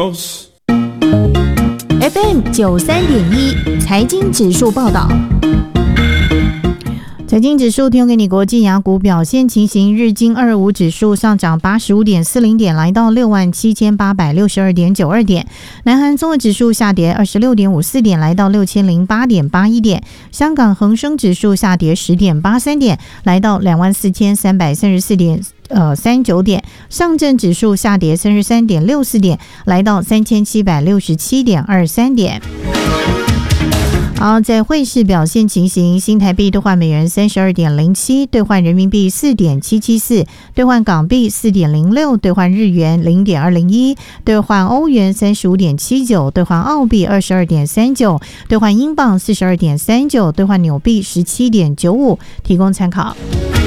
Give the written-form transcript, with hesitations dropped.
FM93.1财经指数报道。财经指数提供给你国际雅股表现情形，日经25指数上涨 85.40 点，来到 67,862.92 点。南韩综合指数下跌 26.54 点，来到 6008.81 点。香港恒生指数下跌 10.83 点，来到 24,334.39 点。上证指数下跌 33.64 点，来到 3767.23 点。好，在汇市表现情形，新台币兑换美元 32.07， 兑换人民币 4.774， 兑换港币 4.06， 兑换日元 0.201， 兑换欧元 35.79， 兑换澳币 22.39， 兑换英镑 42.39， 兑换纽币 17.95， 提供参考。